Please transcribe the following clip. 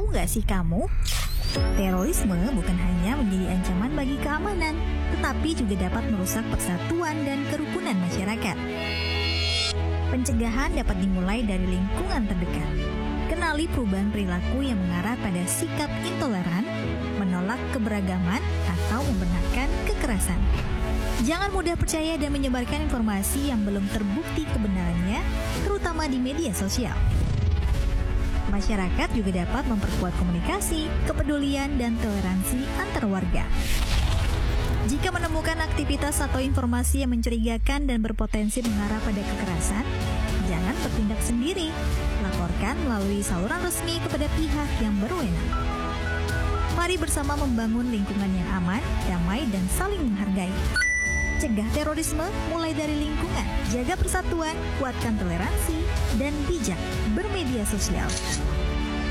Tahu nggak sih kamu? Terorisme bukan hanya menjadi ancaman bagi keamanan, tetapi juga dapat merusak persatuan dan kerukunan masyarakat. Pencegahan dapat dimulai dari lingkungan terdekat. Kenali perubahan perilaku yang mengarah pada sikap intoleran, menolak keberagaman, atau membenarkan kekerasan. Jangan mudah percaya dan menyebarkan informasi yang belum terbukti kebenarannya, terutama di media sosial. Masyarakat juga dapat memperkuat komunikasi, kepedulian, dan toleransi antar warga. Jika menemukan aktivitas atau informasi yang mencurigakan dan berpotensi mengarah pada kekerasan, jangan bertindak sendiri. Laporkan melalui saluran resmi kepada pihak yang berwenang. Mari bersama membangun lingkungan yang aman, damai, dan saling menghargai. Cegah terorisme mulai dari lingkungan, jaga persatuan, kuatkan toleransi, dan bijak bermedia sosial.